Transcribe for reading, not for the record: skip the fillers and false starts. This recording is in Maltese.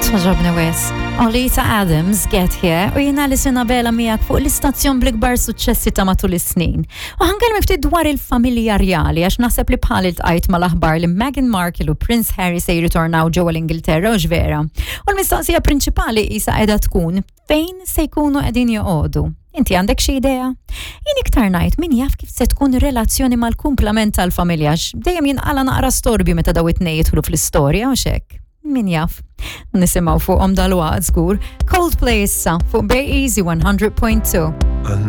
ħaġobni wis. Olita Adams, Get Here, u jina li Sinabela miegħek fuq l-istazzjon bl-ikbar suċċessi ta' matul is-snin. U ħankellem ftit dwar il-familja rjali għax naħseb li bħal iltqajt mal-aħbar li Meghan Markle u Prince Harry se jirritornaw ġewwa l-Ingilterra u ġvera. U l-mistoqsija prinċipali qisha qiegħda tkun fejn se jkunu qegħdin joqogħdu. Inti għandek xi idea? Jien iktar ngħid min jaf kif se tkun ir-relazzjoni mal-kumplament tal-familja dejjem jinqala naqra storbju meta daw it-tnejn jidħlu fl-istorja u x'hekk. Min jaf? Nisimgħu fuqhom dal-waqt żgur. Coldplay issa fuq Bay Easy 100.2.